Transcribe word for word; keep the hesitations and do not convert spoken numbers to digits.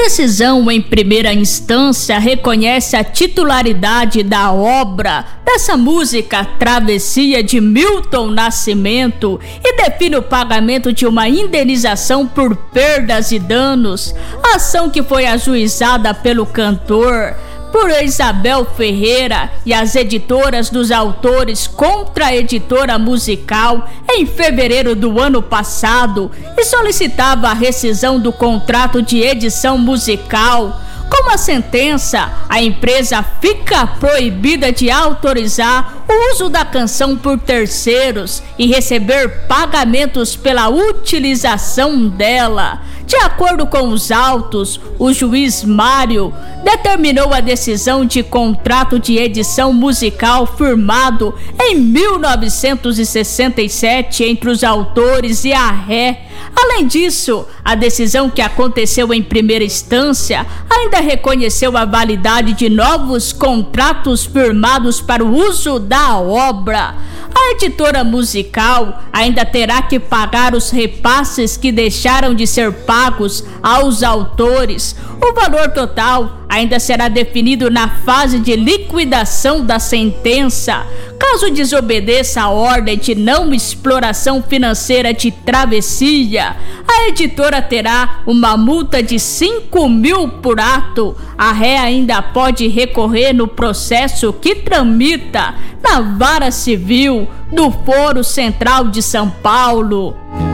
decisão em primeira instância reconhece a titularidade da obra dessa música Travessia de Milton Nascimento e define o pagamento de uma indenização por perdas e danos, ação que foi ajuizada pelo cantor por Isabel Ferreira e as editoras dos autores contra a editora musical em fevereiro do ano passado e solicitava a rescisão do contrato de edição musical. Com a sentença, a empresa fica proibida de autorizar o uso da canção por terceiros e receber pagamentos pela utilização dela. De acordo com os autos, o juiz Mário determinou a decisão de contrato de edição musical firmado em mil novecentos e sessenta e sete entre os autores e a ré. Além disso, a decisão que aconteceu em primeira instância ainda reconheceu a validade de novos contratos firmados para o uso da obra. A editora musical ainda terá que pagar os repasses que deixaram de ser pagos aos autores. O valor total ainda será definido na fase de liquidação da sentença. Caso desobedeça a ordem de não exploração financeira de Travessia, a editora terá uma multa de cinco mil por ato. A ré ainda pode recorrer no processo que tramita na Vara Civil do Foro Central de São Paulo.